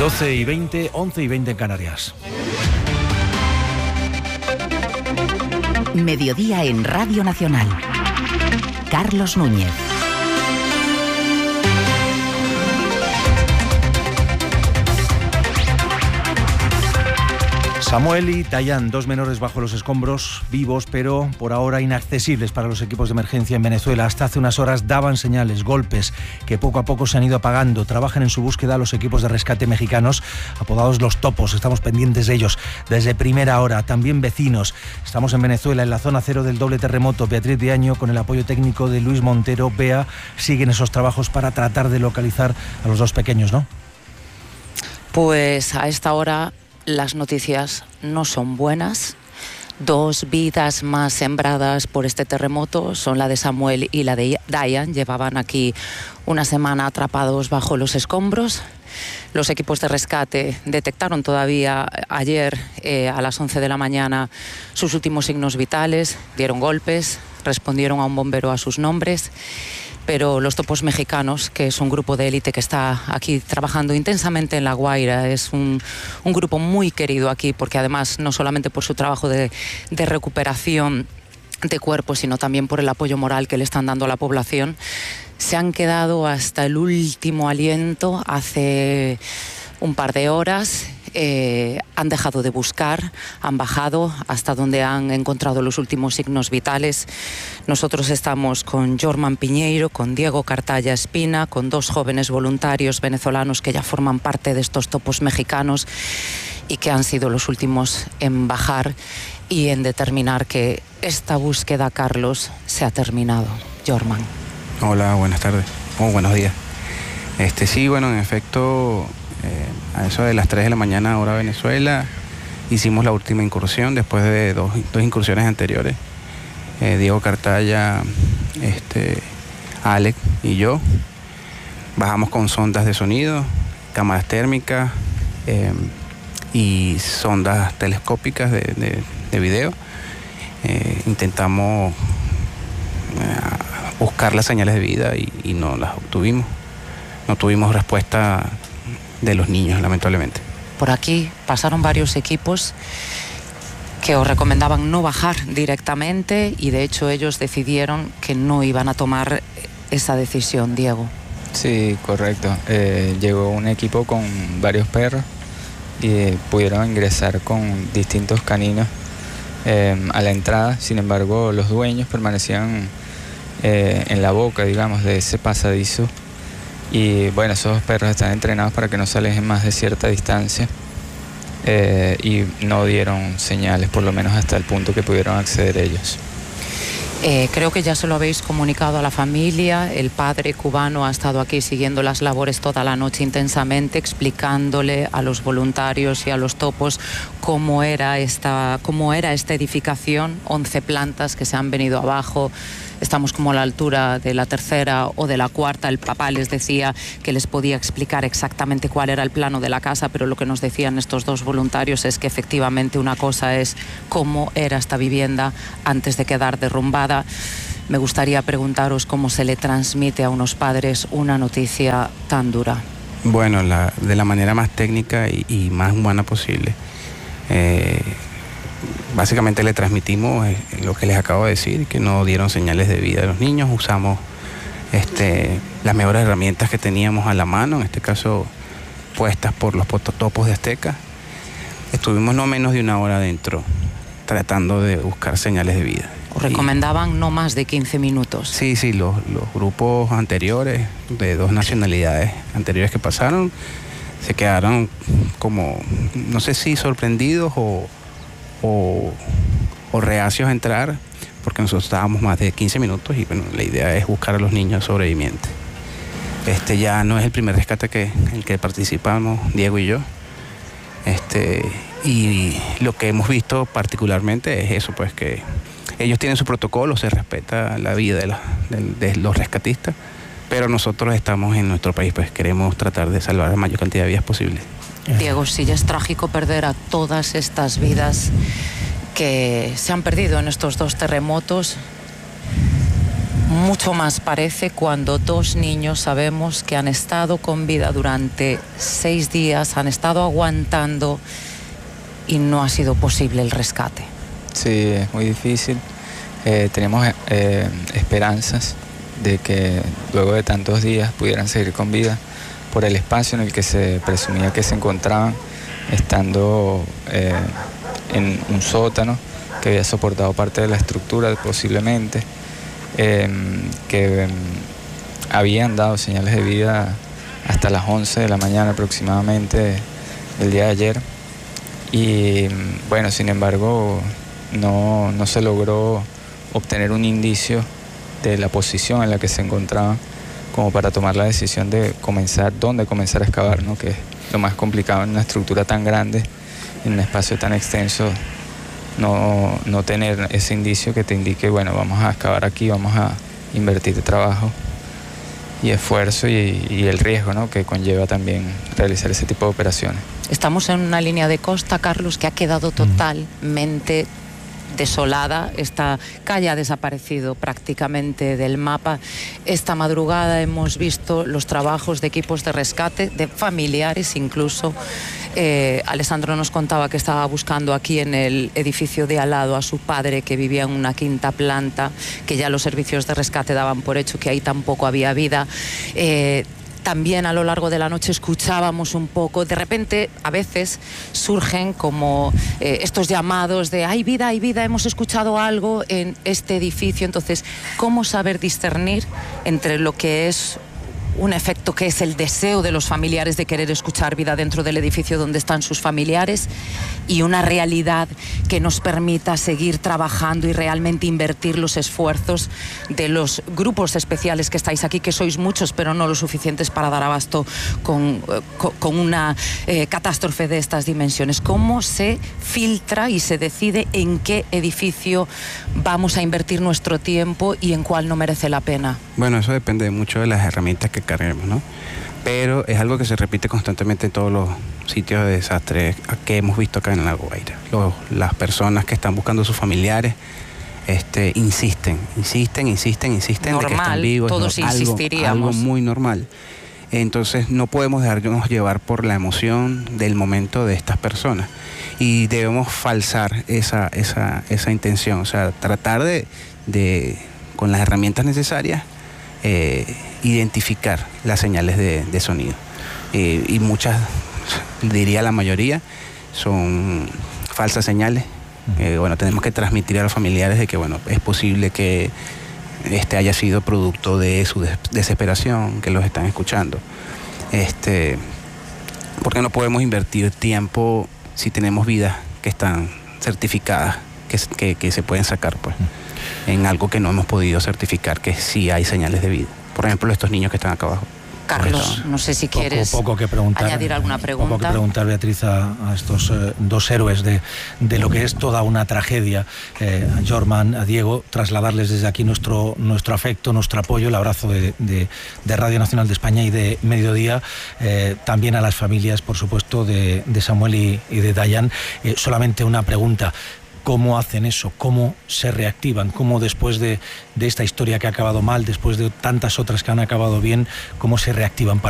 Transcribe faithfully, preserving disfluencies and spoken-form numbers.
doce y veinte, once y veinte en Canarias. Mediodía en Radio Nacional. Carlos Núñez. Samuel y Tayán, dos menores bajo los escombros, vivos, pero por ahora inaccesibles para los equipos de emergencia en Venezuela. Hasta hace unas horas daban señales, golpes, que poco a poco se han ido apagando. Trabajan en su búsqueda los equipos de rescate mexicanos, apodados Los Topos. Estamos pendientes de ellos desde primera hora. También vecinos. Estamos en Venezuela, en la zona cero del doble terremoto. Beatriz Diaño, con el apoyo técnico de Luis Montero, Bea, siguen esos trabajos para tratar de localizar a los dos pequeños, ¿no? Pues a esta hora las noticias no son buenas. Dos vidas más sembradas por este terremoto son la de Samuel y la de Dayan. Llevaban aquí una semana atrapados bajo los escombros. Los equipos de rescate detectaron todavía ayer eh, a las once de la mañana sus últimos signos vitales, dieron golpes, respondieron a un bombero a sus nombres. Pero los Topos Mexicanos, que es un grupo de élite que está aquí trabajando intensamente en La Guaira, es un, un grupo muy querido aquí, porque además no solamente por su trabajo de, de recuperación de cuerpos, sino también por el apoyo moral que le están dando a la población, se han quedado hasta el último aliento hace un par de horas. Eh, han dejado de buscar, han bajado hasta donde han encontrado los últimos signos vitales. Nosotros estamos con Jorman Piñeiro, con Diego Cartaya Espina, con dos jóvenes voluntarios venezolanos que ya forman parte de estos Topos Mexicanos y que han sido los últimos en bajar y en determinar que esta búsqueda, Carlos, se ha terminado. Jorman. Hola, buenas tardes. Oh, buenos días. Este, sí, bueno, en efecto, eh, a eso de las tres de la mañana, hora Venezuela, hicimos la última incursión después de dos, dos incursiones anteriores. Eh, Diego Cartaya, este, Alex y yo bajamos con sondas de sonido, cámaras térmicas eh, y sondas telescópicas de, de, de video. Eh, intentamos eh, buscar las señales de vida y, y no las obtuvimos. No tuvimos respuesta de los niños, lamentablemente. Por aquí pasaron varios equipos que os recomendaban no bajar directamente y de hecho ellos decidieron que no iban a tomar esa decisión, Diego. Sí, correcto. Eh, llegó un equipo con varios perros y eh, pudieron ingresar con distintos caninos eh, a la entrada. Sin embargo, los dueños permanecían eh, en la boca, digamos, de ese pasadizo. Y bueno, esos perros están entrenados para que no se alejen más de cierta distancia eh, y no dieron señales, por lo menos hasta el punto que pudieron acceder ellos. Eh, creo que ya se lo habéis comunicado a la familia. El padre cubano ha estado aquí siguiendo las labores toda la noche intensamente, explicándole a los voluntarios y a los topos cómo era esta, cómo era esta edificación, once plantas que se han venido abajo. Estamos como a la altura de la tercera o de la cuarta. El papá les decía que les podía explicar exactamente cuál era el plano de la casa, pero lo que nos decían estos dos voluntarios es que efectivamente una cosa es cómo era esta vivienda antes de quedar derrumbada. Me gustaría preguntaros cómo se le transmite a unos padres una noticia tan dura. Bueno, la, de la manera más técnica y, y más humana posible. Eh, Básicamente le transmitimos lo que les acabo de decir, que no dieron señales de vida a los niños. Usamos este, las mejores herramientas que teníamos a la mano, en este caso puestas por los Topos de Azteca. Estuvimos no menos de una hora adentro tratando de buscar señales de vida. ¿Os recomendaban y, no más de quince minutos? Sí, sí, los, los grupos anteriores de dos nacionalidades anteriores que pasaron se quedaron como, no sé si sorprendidos o... O, o reacios a entrar, porque nosotros estábamos más de quince minutos y bueno, la idea es buscar a los niños sobrevivientes. Este ya no es el primer rescate que, en el que participamos Diego y yo. Este, y lo que hemos visto particularmente es eso, pues que ellos tienen su protocolo, se respeta la vida de, la, de, de los rescatistas, pero nosotros estamos en nuestro país, pues queremos tratar de salvar la mayor cantidad de vidas posible. Diego, sí, ya es trágico perder a todas estas vidas que se han perdido en estos dos terremotos. Mucho más parece cuando dos niños sabemos que han estado con vida durante seis días, han estado aguantando y no ha sido posible el rescate. Sí, es muy difícil. Eh, tenemos eh, esperanzas de que luego de tantos días pudieran seguir con vida por el espacio en el que se presumía que se encontraban, estando eh, en un sótano que había soportado parte de la estructura posiblemente. Eh, que eh, habían dado señales de vida hasta las once de la mañana aproximadamente del día de ayer, y bueno, sin embargo no, no se logró obtener un indicio de la posición en la que se encontraban como para tomar la decisión de comenzar, dónde comenzar a excavar, ¿no? Que es lo más complicado en una estructura tan grande, en un espacio tan extenso. No, no tener ese indicio que te indique, bueno, vamos a excavar aquí, vamos a invertir trabajo y esfuerzo y, y el riesgo, ¿no?, que conlleva también realizar ese tipo de operaciones. Estamos en una línea de costa, Carlos, que ha quedado totalmente desolada. Esta calle ha desaparecido prácticamente del mapa. Esta madrugada hemos visto los trabajos de equipos de rescate, de familiares incluso. Eh, Alessandro nos contaba que estaba buscando aquí en el edificio de al lado a su padre, que vivía en una quinta planta, que ya los servicios de rescate daban por hecho que ahí tampoco había vida. Eh, También a lo largo de la noche escuchábamos un poco, de repente a veces surgen como eh, estos llamados de hay vida, hay vida, hemos escuchado algo en este edificio. Entonces, ¿cómo saber discernir entre lo que es un efecto que es el deseo de los familiares de querer escuchar vida dentro del edificio donde están sus familiares y una realidad que nos permita seguir trabajando y realmente invertir los esfuerzos de los grupos especiales que estáis aquí, que sois muchos pero no lo suficientes para dar abasto con, con, con una eh, catástrofe de estas dimensiones? ¿Cómo se filtra y se decide en qué edificio vamos a invertir nuestro tiempo y en cuál no merece la pena? Bueno, eso depende mucho de las herramientas que carguemos, ¿no? Pero es algo que se repite constantemente en todos los sitios de desastre que hemos visto acá en La Guaira. Los, las personas que están buscando a sus familiares este, insisten, insisten, insisten, insisten normal, de que están vivos. Todos no, insistiríamos. Algo, algo muy normal. Entonces no podemos dejarnos llevar por la emoción del momento de estas personas y debemos falsar esa, esa, esa intención, o sea, tratar de, de con las herramientas necesarias, Eh, identificar las señales de, de sonido. Eh, y muchas, diría la mayoría, son falsas señales. Eh, bueno, tenemos que transmitir a los familiares de que, bueno, es posible que este haya sido producto de su des desesperación, que los están escuchando. Este, porque no podemos invertir tiempo si tenemos vidas que están certificadas, que, que, que se pueden sacar, pues, en algo que no hemos podido certificar que sí hay señales de vida. Por ejemplo, estos niños que están acá abajo. Carlos, no sé si quieres poco, poco que preguntar, añadir alguna pregunta. Poco que preguntar, Beatriz, a, a estos eh, dos héroes de, de lo que es toda una tragedia. Eh, a Jorman, a Diego, trasladarles desde aquí nuestro, nuestro afecto, nuestro apoyo, el abrazo de, de, de Radio Nacional de España y de Mediodía. Eh, también a las familias, por supuesto, de, de Samuel y, y de Dayan. Eh, solamente una pregunta. ¿Cómo hacen eso? ¿Cómo se reactivan? ¿Cómo después de, de esta historia que ha acabado mal, después de tantas otras que han acabado bien, cómo se reactivan para